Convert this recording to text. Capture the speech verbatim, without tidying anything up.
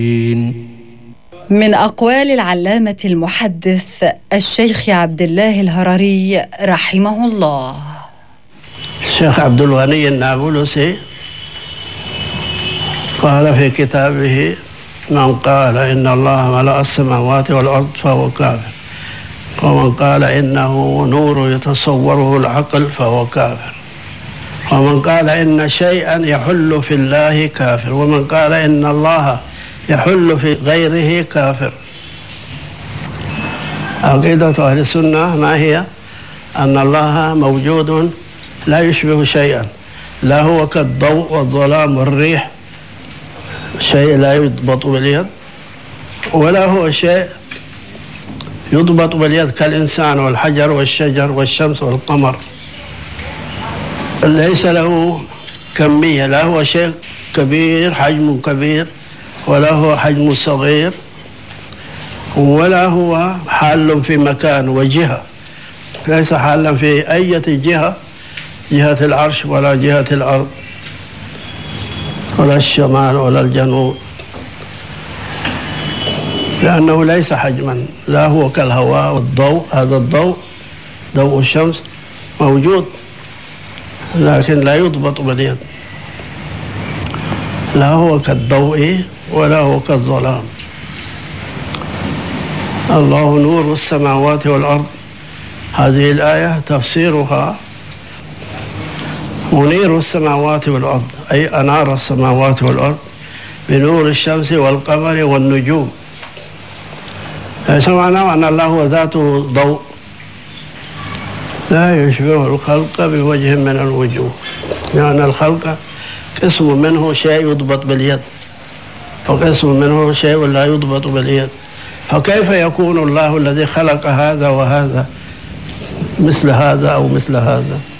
من أقوال العلامة المحدث الشيخ عبد الله الهرري رحمه الله. الشيخ عبد الغني النابلسي قال في كتابه: من قال إن الله ملأ السماوات والأرض فهو كافر، ومن قال إنه نور يتصوره العقل فهو كافر، ومن قال إن شيئا يحل في الله كافر، ومن قال إن الله يحل في غيره كافر. عقيدة أهل السنة ما هي؟ أن الله موجود لا يشبه شيئا، لا هو كالضوء والظلام والريح، شيء لا يضبط باليد، ولا هو شيء يضبط باليد كالإنسان والحجر والشجر والشمس والقمر. ليس له كمية، لا هو شيء كبير حجم كبير، ولا هو حجم صغير، ولا هو حال في مكان وجهة، ليس حالا في أي جهة، جهة العرش ولا جهة الأرض ولا الشمال ولا الجنوب، لأنه ليس حجما، لا هو كالهواء والضوء. هذا الضوء ضوء الشمس موجود لكن لا يضبط باليد، لا هو كالضوء ولا هو كالظلام. الله نور السماوات والأرض، هذه الآية تفسيرها منير السماوات والأرض، أي أنار السماوات والأرض بنور الشمس والقمر والنجوم. ليس معناه أن الله هو ذاته ضوء، لا يشبه الخلق بوجه من الوجوه، لأن الخلق قسم منه شيء يضبط باليد، وقسم منه شيء لا يضبط باليد، فكيف يكون الله الذي خلق هذا وهذا مثل هذا أو مثل هذا؟